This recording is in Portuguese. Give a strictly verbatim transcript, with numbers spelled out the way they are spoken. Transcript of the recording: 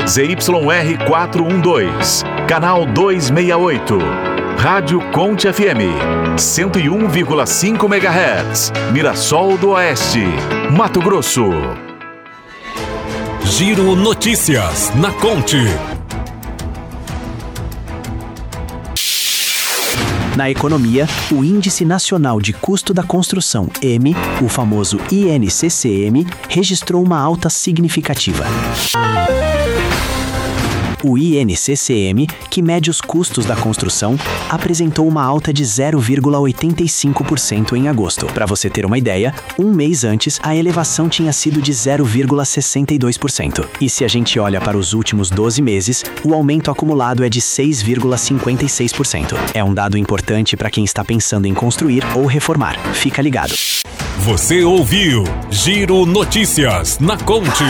Z Y R quatrocentos e doze, canal duzentos e sessenta e oito. Rádio Conte F M, cento e um vírgula cinco megahertz, Mirassol do Oeste, Mato Grosso. Giro Notícias na Conte. Na economia, o Índice Nacional de Custo da Construção, M, o famoso I N C C M, registrou uma alta significativa. O I N C C M, que mede os custos da construção, apresentou uma alta de zero vírgula oitenta e cinco por cento em agosto. Para você ter uma ideia, um mês antes, a elevação tinha sido de zero vírgula sessenta e dois por cento. E se a gente olha para os últimos doze meses, o aumento acumulado é de seis vírgula cinquenta e seis por cento. É um dado importante para quem está pensando em construir ou reformar. Fica ligado. Você ouviu Giro Notícias na Conte.